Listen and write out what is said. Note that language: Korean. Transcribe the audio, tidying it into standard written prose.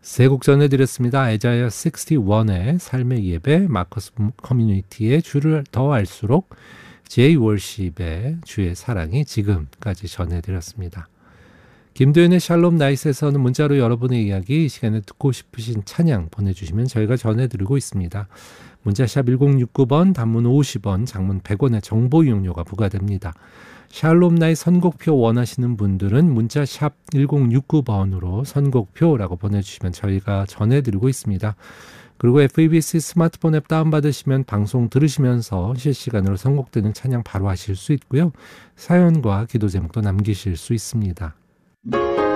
세 곡 전해드렸습니다. 아이자야 61의 삶의 예배, 마커스 커뮤니티의 주를 더 알수록, 제이 월십의 주의 사랑이 지금까지 전해드렸습니다. 김도현의 샬롬 나잇에서는 문자로 여러분의 이야기, 이 시간에 듣고 싶으신 찬양 보내주시면 저희가 전해드리고 있습니다. 문자샵 1069번, 단문 50원, 장문 100원의 정보 이용료가 부과됩니다. 샬롬 나잇 선곡표 원하시는 분들은 문자샵 1069번으로 선곡표라고 보내주시면 저희가 전해드리고 있습니다. 그리고 FEBC 스마트폰 앱 다운받으시면 방송 들으시면서 실시간으로 선곡되는 찬양 바로 하실 수 있고요. 사연과 기도 제목도 남기실 수 있습니다.